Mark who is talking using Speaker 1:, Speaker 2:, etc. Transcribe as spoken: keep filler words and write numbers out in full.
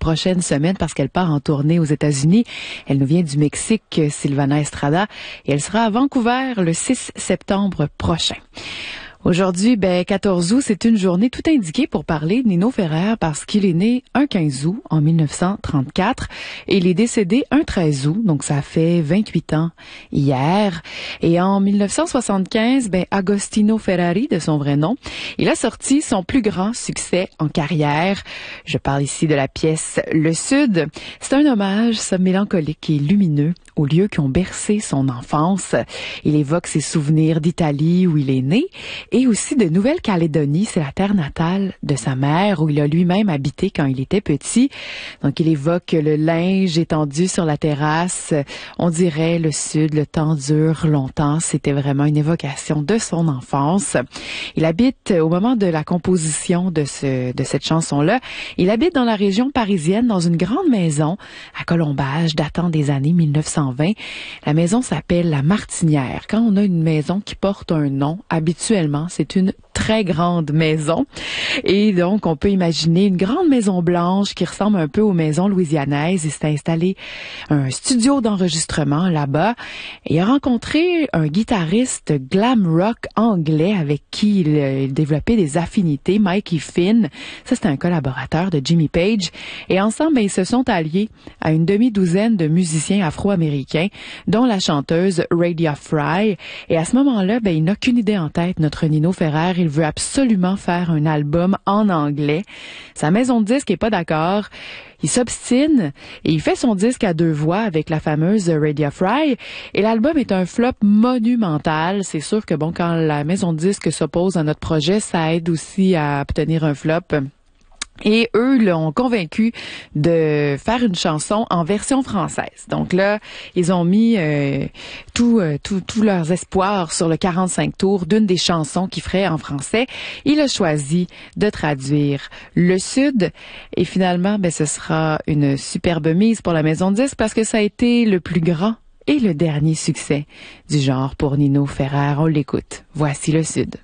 Speaker 1: prochaines semaines parce qu'elle part en tournée aux États-Unis. Elle nous vient du Mexique, Silvana Estrada, et elle sera à Vancouver le six septembre prochain. Aujourd'hui, ben, quatorze août, c'est une journée tout indiquée pour parler de Nino Ferrer parce qu'il est né un quinze août en mille neuf cent trente-quatre et il est décédé un treize août, donc ça fait vingt-huit ans hier. Et en mille neuf cent soixante-quinze, ben, Agostino Ferrari, de son vrai nom, il a sorti son plus grand succès en carrière. Je parle ici de la pièce Le Sud. C'est un hommage, ça, mélancolique et lumineux aux lieux qui ont bercé son enfance. Il évoque ses souvenirs d'Italie où il est né et aussi de Nouvelle-Calédonie, c'est la terre natale de sa mère où il a lui-même habité quand il était petit. Donc il évoque le linge étendu sur la terrasse. On dirait le Sud, le temps dure longtemps. C'était vraiment une évocation de son enfance. Il habite, au moment de la composition de ce de cette chanson-là, il habite dans la région parisienne dans une grande maison à Colombage datant des années mille neuf cent vingt. La maison s'appelle la Martinière. Quand on a une maison qui porte un nom, habituellement, c'est une très grande maison. Et donc, on peut imaginer une grande maison blanche qui ressemble un peu aux maisons louisianaises. Il s'est installé un studio d'enregistrement là-bas. Et il a rencontré un guitariste glam rock anglais avec qui il, il développait des affinités, Mikey Finn. Ça, c'était un collaborateur de Jimmy Page. Et ensemble, ben, ils se sont alliés à une demi-douzaine de musiciens afro-américains, dont la chanteuse Radia Fry. Et à ce moment-là, ben, il n'a qu'une idée en tête, notre Nino Ferrer. Il veut absolument faire un album en anglais. Sa maison de disques est pas d'accord. Il s'obstine et il fait son disque à deux voix avec la fameuse Radia Fry. Et l'album est un flop monumental. C'est sûr que bon, quand la maison de disques s'oppose à notre projet, ça aide aussi à obtenir un flop. Et eux l'ont convaincu de faire une chanson en version française. Donc là, ils ont mis euh, tout, euh, tout, tous leurs espoirs sur le quarante-cinq tours d'une des chansons qu'il ferait en français. Il a choisi de traduire Le Sud. Et finalement, ben, ce sera une superbe mise pour la maison de disques parce que ça a été le plus grand et le dernier succès du genre pour Nino Ferrer. On l'écoute. Voici Le Sud.